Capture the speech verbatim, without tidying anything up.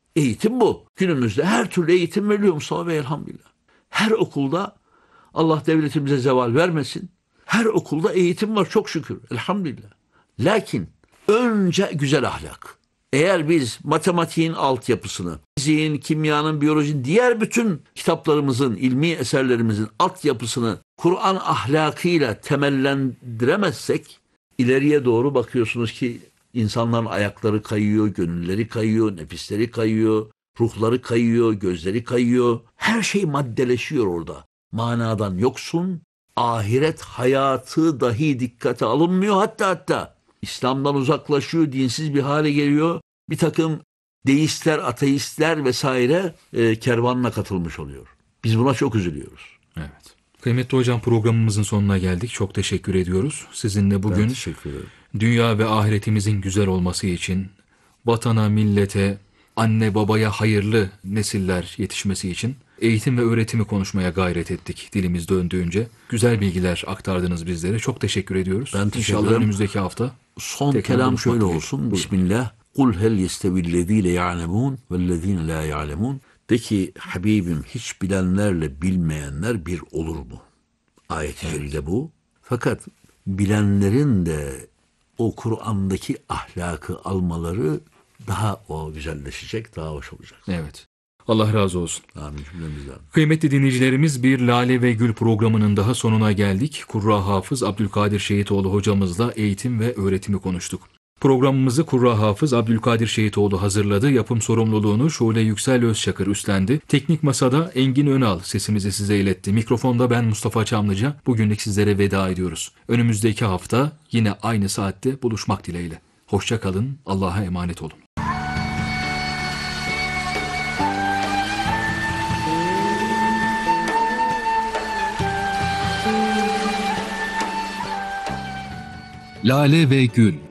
Eğitim bu. Günümüzde her türlü eğitim veriliyor Mustafa Bey, elhamdülillah. Her okulda, Allah devletimize zeval vermesin, her okulda eğitim var çok şükür, elhamdülillah. Lakin önce güzel ahlak. Eğer biz matematiğin altyapısını, fiziğin, kimyanın, biyolojinin, diğer bütün kitaplarımızın, ilmi eserlerimizin altyapısını Kur'an ahlakıyla temellendiremezsek, ileriye doğru bakıyorsunuz ki insanların ayakları kayıyor, gönülleri kayıyor, nefisleri kayıyor, ruhları kayıyor, gözleri kayıyor. Her şey maddeleşiyor orada. Manadan yoksun, ahiret hayatı dahi dikkate alınmıyor. Hatta hatta İslam'dan uzaklaşıyor, dinsiz bir hale geliyor. Bir takım deistler, ateistler vesaire e, kervanına katılmış oluyor. Biz buna çok üzülüyoruz. Evet. Kıymetli hocam, programımızın sonuna geldik. Çok teşekkür ediyoruz. Sizinle bugün Ben teşekkür ederim. Dünya ve ahiretimizin güzel olması için, vatana, millete, anne babaya hayırlı nesiller yetişmesi için eğitim ve öğretimi konuşmaya gayret ettik dilimiz döndüğünce. Güzel bilgiler aktardınız bizlere. Çok teşekkür ediyoruz. Ben teşekkür İnşallah ederim. önümüzdeki hafta Son tekrar kelam buluşmak şöyle dileğiyle. olsun. Buyurun. Bismillah. Kul hel yestevillezine ya'lemun vellezine la ya'lemun. De ki Habibim, hiç bilenlerle bilmeyenler bir olur mu? Ayet-i kerime bu. Fakat bilenlerin de o Kur'an'daki ahlakı almaları daha o güzelleşecek, daha hoş olacak. Evet. Allah razı olsun. Amin cümlemizden. Kıymetli dinleyicilerimiz, bir Lale ve Gül programının daha sonuna geldik. Kurra Hafız Abdülkadir Şehitoğlu hocamızla eğitim ve öğretimi konuştuk. Programımızı Kurra Hafız Abdülkadir Şehitoğlu hazırladı. Yapım sorumluluğunu Şule Yüksel Özçakır üstlendi. Teknik masada Engin Önal sesimizi size iletti. Mikrofonda ben Mustafa Çamlıca. Bugünlük sizlere veda ediyoruz. Önümüzdeki hafta yine aynı saatte buluşmak dileğiyle. Hoşça kalın, Allah'a emanet olun. Lale ve Gül